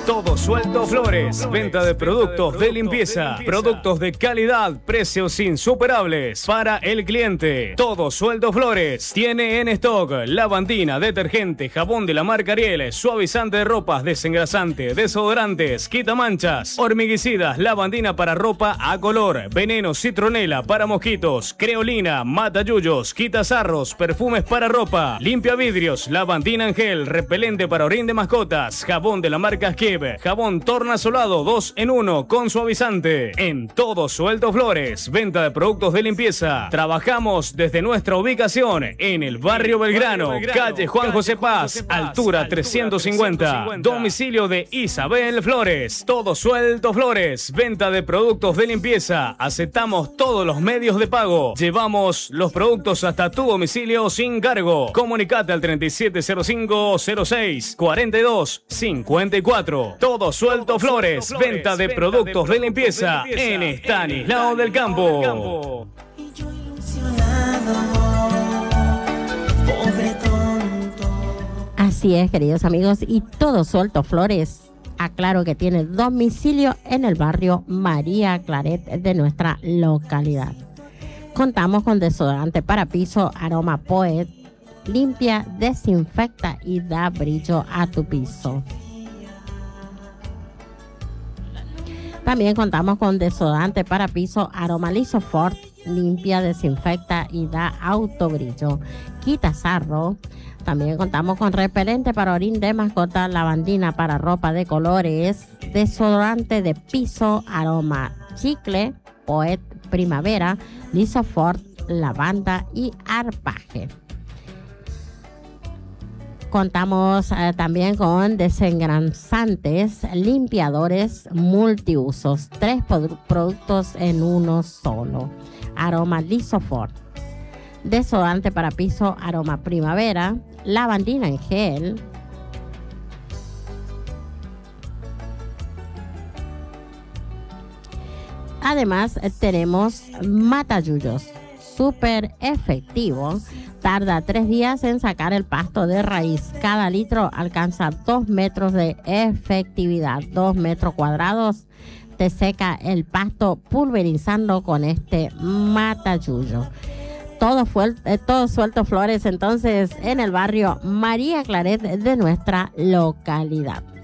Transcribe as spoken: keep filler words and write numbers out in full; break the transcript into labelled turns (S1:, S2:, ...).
S1: Todo Suelto Flores, venta de productos de limpieza, productos de calidad, precios insuperables para el cliente. Todo Suelto Flores tiene en stock lavandina, detergente, jabón de la marca Ariel, suavizante de ropas, desengrasante, desodorantes, quitamanchas, hormiguicidas, lavandina para ropa a color, veneno citronela para mosquitos, creolina, matayuyos, quitasarros, perfumes para ropa, limpia vidrios, lavandina en gel, repelente para orín de mascotas, jabón de la marca Skip, jabón tornasolado dos en uno con suavizante. En Todo Suelto Flores, venta de productos de limpieza. Trabajamos desde nuestra ubicación en el barrio Belgrano, calle Juan José Paz, altura trescientos cincuenta. Domicilio de Isabel Flores. Todo Suelto Flores, venta de productos de limpieza. Aceptamos todos los medios de pago. Llevamos los productos hasta tu domicilio sin cargo. Comunicate al treinta y siete cero cinco cero seis cuarenta y dos cincuenta y cuatro. Todo Suelto Flores, venta de productos de limpieza en Estanislao del Campo.
S2: Así es, queridos amigos, y Todo Suelto Flores, aclaro que tiene domicilio en el barrio María Claret de nuestra localidad. Contamos con desodorante para piso Aroma Poet, limpia, desinfecta y da brillo a tu piso. También contamos con desodorante para piso Aroma Lisofort, limpia, desinfecta y da autobrillo. Quita sarro. También contamos con repelente para orín de mascota, lavandina para ropa de colores, desodorante de piso Aroma Chicle, Poet Primavera, Lisofort, lavanda y arpaje. Contamos eh, también con desengrasantes, limpiadores multiusos, tres pod- productos en uno solo. Aroma Lisofort, desodorante para piso Aroma Primavera, lavandina en gel, además eh, tenemos matayuyos, súper efectivo. Tarda tres días en sacar el pasto de raíz. Cada litro alcanza dos metros de efectividad. Dos metros cuadrados te seca el pasto pulverizando con este matayuyo. Todo, fue, eh, todo Suelto Flores entonces en el barrio María Claret de nuestra localidad.